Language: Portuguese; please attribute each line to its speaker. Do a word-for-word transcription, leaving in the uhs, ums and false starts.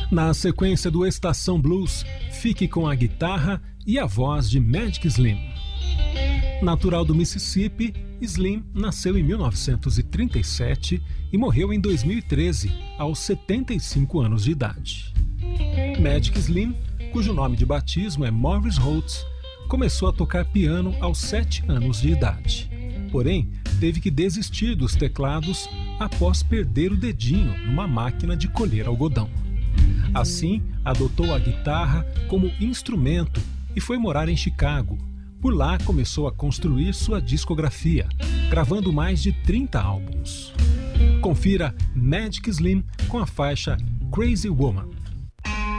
Speaker 1: Na sequência do Estação Blues, fique com a guitarra e a voz de Magic Slim. Natural do Mississippi, Slim nasceu em mil novecentos e trinta e sete e morreu em dois mil e treze, aos setenta e cinco anos de idade. Magic Slim, cujo nome de batismo é Morris Holtz, começou a tocar piano aos sete anos de idade. Porém, teve que desistir dos teclados após perder o dedinho numa máquina de colher algodão. Assim, adotou a guitarra como instrumento e foi morar em Chicago. Por lá, começou a construir sua discografia, gravando mais de trinta álbuns. Confira Magic Slim com a faixa Crazy Woman.